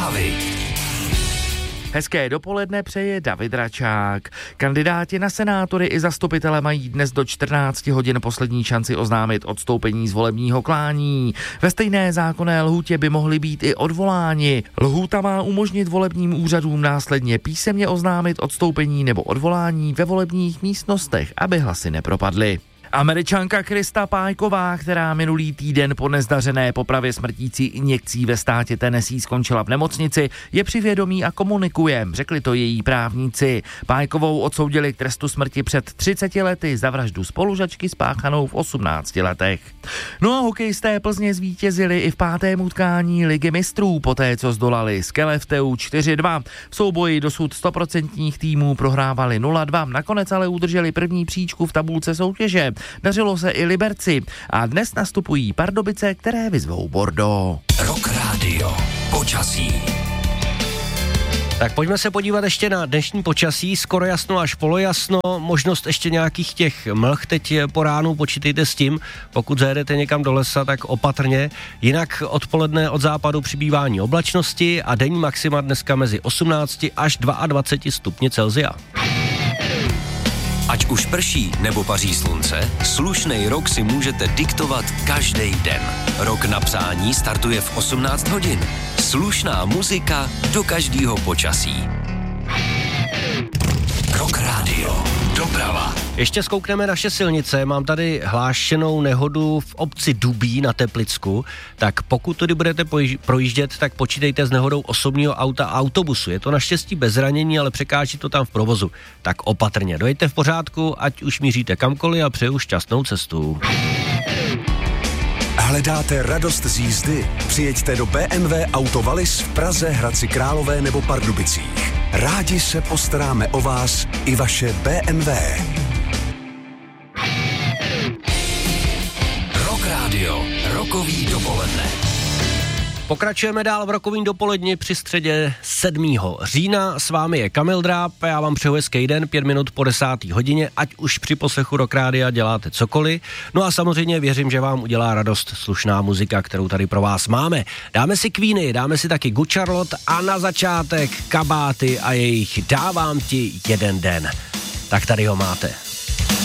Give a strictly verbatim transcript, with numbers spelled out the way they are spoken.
Zprávy. Hezké dopoledne přeje David Račák. Kandidáti na senátory i zastupitele mají dnes do čtrnáct hodin poslední šanci oznámit odstoupení z volebního klání. Ve stejné zákonné lhůtě by mohli být i odvoláni. Lhůta má umožnit volebním úřadům následně písemně oznámit odstoupení nebo odvolání ve volebních místnostech, aby hlasy nepropadly. Američanka Krista Pájková, která minulý týden po nezdařené popravě smrtící injekcí ve státě Tennessee skončila v nemocnici, je při vědomí a komunikuje, řekli to její právníci. Pájkovou odsoudili k trestu smrti před třiceti lety za vraždu spolužačky spáchanou v osmnácti letech. No a hokejisté Plzně zvítězili i v pátém utkání Ligy mistrů, poté co zdolali Skellefteå čtyři dva. V souboji dosud stoprocentních týmů prohrávali nula dva, nakonec ale udrželi první příčku v tabulce soutěže. Dařilo se i Liberci a dnes nastupují Pardubice, které vyzvou Bordeaux. Rock Radio. Počasí. Tak pojďme se podívat ještě na dnešní počasí, skoro jasno až polojasno, možnost ještě nějakých těch mlh teď po ránu, počítejte s tím, pokud zajedete někam do lesa, tak opatrně, jinak odpoledne od západu přibývání oblačnosti a denní maxima dneska mezi osmnácti až dvaceti dvěma stupni Celsia. Ať už prší nebo paří slunce, slušnej rok si můžete diktovat každý den. Rok na psání startuje v osmnáct hodin. Slušná muzika do každého počasí. Rock Radio. Doprava. Ještě zkoukneme naše silnice, mám tady hlášenou nehodu v obci Dubí na Teplicku, tak pokud tady budete projíždět, tak počítejte s nehodou osobního auta a autobusu. Je to naštěstí bez zranění, ale překáží to tam v provozu. Tak opatrně, dojďte v pořádku, ať už míříte kamkoliv a přeju šťastnou cestu. Hledáte radost z jízdy? Přijeďte do bé em vé Auto Wallis v Praze, Hradci Králové nebo Pardubicích. Rádi se postaráme o vás i vaše bé em vé. Rock Radio. Rokový dopoledne. Pokračujeme dál v rokovým dopoledni při středě sedmého října. S vámi je Kamil Dráb a já vám přeju hezký den, pět minut po desáté hodině, ať už při poslechu Rock Rádia děláte cokoliv. No a samozřejmě věřím, že vám udělá radost slušná muzika, kterou tady pro vás máme. Dáme si Queeny, dáme si taky Good Charlotte a na začátek Kabáty a jejich Dávám ti jeden den. Tak tady ho máte.